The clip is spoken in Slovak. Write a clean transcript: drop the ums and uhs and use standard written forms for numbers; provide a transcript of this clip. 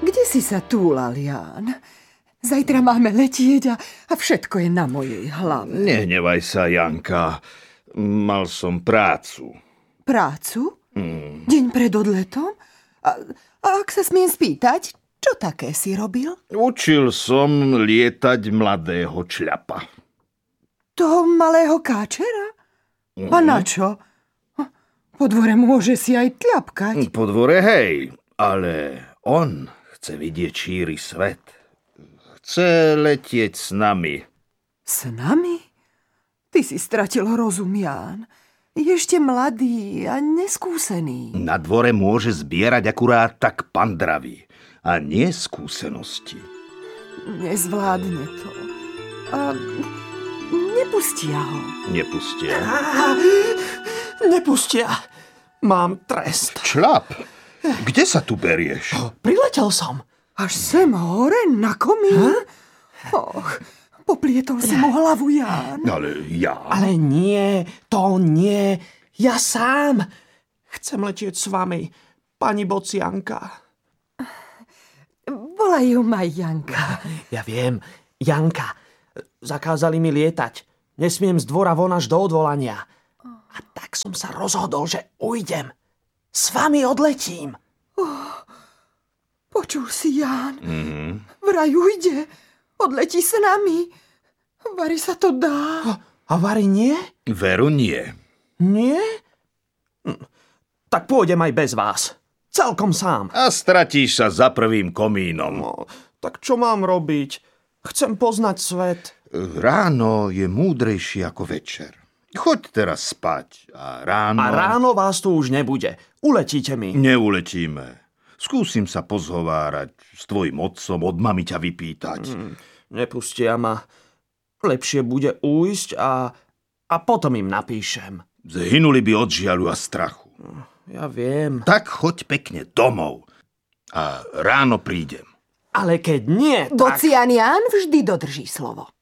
Kde si sa túlal, Ján? Zajtra máme letieť a všetko je na mojej hlave. Nehnevaj sa, Janka. Mal som prácu. Prácu? Deň pred odletom? A ak sa smiem spýtať, čo také si robil? Učil som lietať mladého čľapa. Toho malého káčera? A na čo? Po dvore môže si aj tľapkať. Po dvore, hej, ale on chce vidieť šíry svet. Chce letieť s nami. S nami? Ty si stratil rozum, Ján. Je ešte mladý a neskúsený. Na dvore môže zbierať akurát tak pandravy a nie skúsenosti. Nezvládne to. A nepustia ho. Nepustia. Nepustia. Mám trest. Čľap, kde sa tu berieš? Priletel som. Až sem hore na komín? Och, poplietol si mu hlavu, Ján. Ale ja... Ale nie, to nie. Ja sám. Chcem letieť s vami, pani Bocianka. Volajú ma Janka. Ja viem, Janka. Zakázali mi lietať. Nesmiem z dvora von až do odvolania. A tak som sa rozhodol, že ujdem. S vami odletím. Počul si, Ján? Vraj ujde. Odletí s nami. Vari sa to dá. A Vary nie? Veru nie. Nie? Tak pôjdem aj bez vás. Celkom sám. A stratíš sa za prvým komínom. No, tak čo mám robiť? Chcem poznať svet. Ráno je múdrejší ako večer. Choď teraz spať a ráno... A ráno vás tu už nebude. Uletíte mi. Neuletíme. Skúsim sa pozhovárať s tvojim otcom, od mami ťa vypýtať. Nepustia ma. Lepšie bude újsť a potom im napíšem. Zhynuli by od žiaľu a strachu. Ja viem. Tak choď pekne domov a ráno prídem. Ale keď nie, tak... Bocian Ján vždy dodrží slovo.